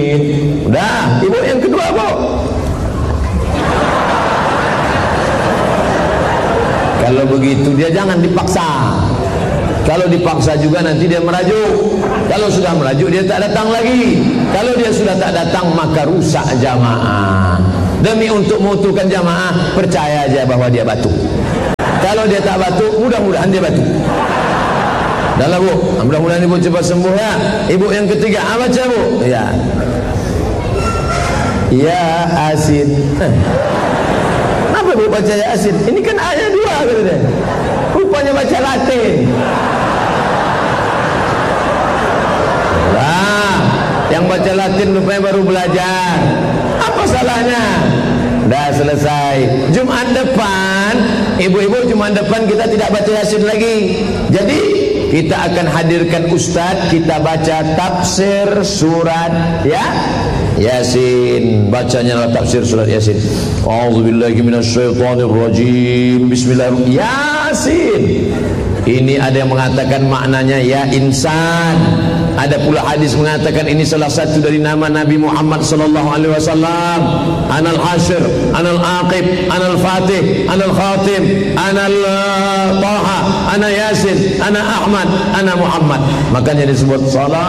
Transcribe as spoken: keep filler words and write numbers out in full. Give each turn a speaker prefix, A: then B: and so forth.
A: Udah, ibu yang kedua, Bu. Kalau begitu dia jangan dipaksa. Kalau dipaksa juga nanti dia merajuk. Kalau sudah merajuk dia tak datang lagi. Kalau dia sudah tak datang maka rusak jamaah. Demi untuk mengutuhkan jamaah, percaya aja bahwa dia batuk. Kalau dia tak batuk, mudah-mudahan dia batuk. Dahlah, Bu, mudah-mudahan ibu cepat sembuh ya. Ibu yang ketiga, apa baca, Bu? Ya. Ya asin. Apa Bu baca ya asin? Ini kan ayat dua katanya. Rupanya baca Latin. Lah, yang baca Latin rupanya baru belajar. Apa salahnya? Dah selesai. Jumat depan, ibu-ibu Jumat depan kita tidak baca Yasin lagi. Jadi kita akan hadirkan ustaz, kita baca tafsir surat ya Yasin. Bacanya adalah tafsir surat Yasin. A'udzubillahi minasyaitonirrajim. Bismillahirrahmanirrahim. Yasin. Ini ada yang mengatakan maknanya ya insan. Ada pula hadis mengatakan ini salah satu dari nama Nabi Muhammad sallallahu alaihi wasallam. Anal Hasyr, Anal Aqib, Anal Fatih, Anal Khatim, Anal Taha, Ana Yasin, Ana Ahmad, Ana Muhammad. Makanya disebut salat